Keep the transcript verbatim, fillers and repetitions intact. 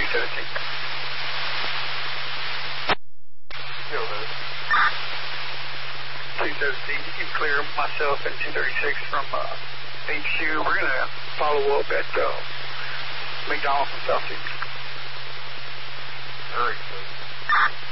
two seventeen. Still there. two seventeen, you can clear myself and two thirty-six from uh, H Q. We're going to follow up at uh, McDonald's and South City. Hurry, please.